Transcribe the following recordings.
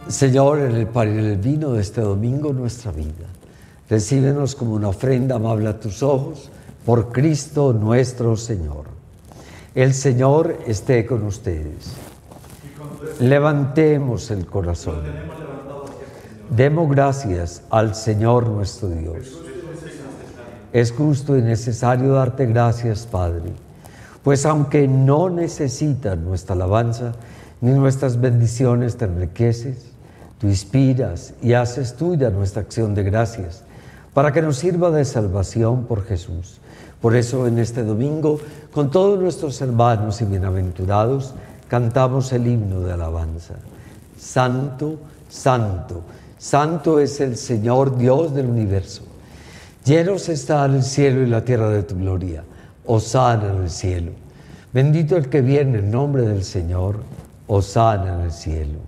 Señor, en el pan y en el vino de este domingo nuestra vida, recíbenos como una ofrenda amable a tus ojos, por Cristo nuestro Señor. El Señor esté con ustedes. Levantemos el corazón. Demos gracias al Señor nuestro Dios. Es justo y necesario darte gracias, Padre, pues aunque no necesitan nuestra alabanza ni nuestras bendiciones te enriqueces, tú inspiras y haces tuya nuestra acción de gracias, para que nos sirva de salvación por Jesús. Por eso en este domingo, con todos nuestros hermanos y bienaventurados, cantamos el himno de alabanza. Santo, santo, santo es el Señor Dios del universo. Llenos están el cielo y la tierra de tu gloria. Hosana en el cielo. Bendito el que viene en nombre del Señor. Hosana en el cielo.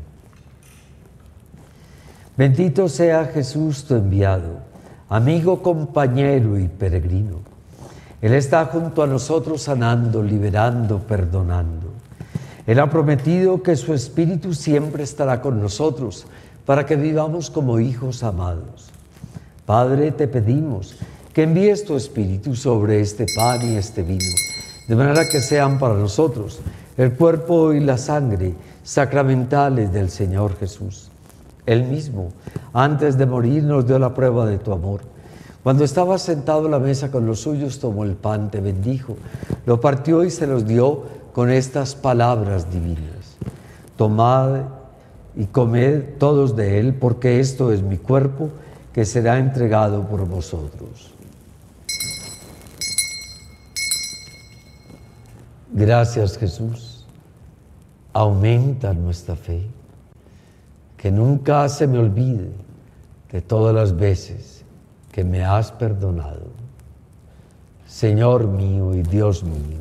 Bendito sea Jesús tu enviado, amigo, compañero y peregrino. Él está junto a nosotros sanando, liberando, perdonando. Él ha prometido que su Espíritu siempre estará con nosotros para que vivamos como hijos amados. Padre, te pedimos que envíes tu Espíritu sobre este pan y este vino, de manera que sean para nosotros el cuerpo y la sangre sacramentales del Señor Jesús. Él mismo, antes de morir, nos dio la prueba de tu amor. Cuando estaba sentado a la mesa con los suyos, tomó el pan, te bendijo, lo partió y se los dio con estas palabras divinas. Tomad y comed todos de él, porque esto es mi cuerpo, que será entregado por vosotros. Gracias, Jesús. Aumenta nuestra fe. Que nunca se me olvide de todas las veces que me has perdonado. Señor mío y Dios mío.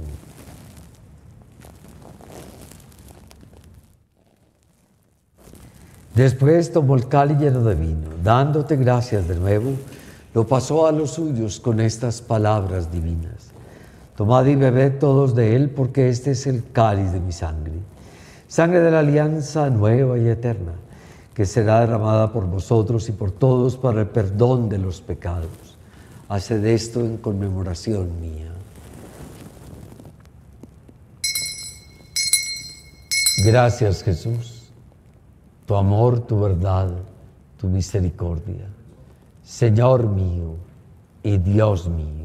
Después tomó el cáliz lleno de vino, dándote gracias de nuevo, lo pasó a los suyos con estas palabras divinas. Tomad y bebed todos de él, porque este es el cáliz de mi sangre, sangre de la alianza nueva y eterna, que será derramada por vosotros y por todos para el perdón de los pecados. Haced esto en conmemoración mía. Gracias, Jesús, tu amor, tu verdad, tu misericordia. Señor mío y Dios mío.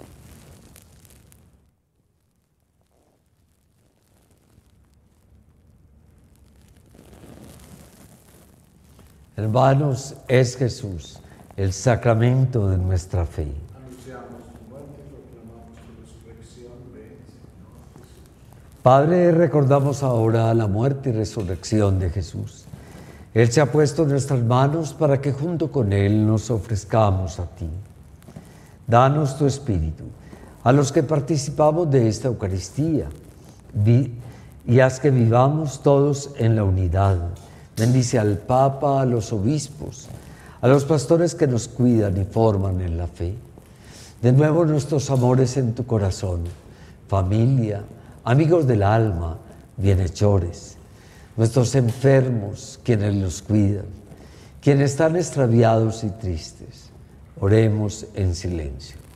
Hermanos, es Jesús el sacramento de nuestra fe. Anunciamos tu muerte y proclamamos tu resurrección. Ven, Señor Jesús. Padre, recordamos ahora la muerte y resurrección de Jesús. Él se ha puesto en nuestras manos para que junto con Él nos ofrezcamos a ti. Danos tu Espíritu a los que participamos de esta Eucaristía y haz que vivamos todos en la unidad. Bendice al Papa, a los obispos, a los pastores que nos cuidan y forman en la fe. De nuevo nuestros amores en tu corazón, familia, amigos del alma, bienhechores, nuestros enfermos, quienes los cuidan, quienes están extraviados y tristes. Oremos en silencio.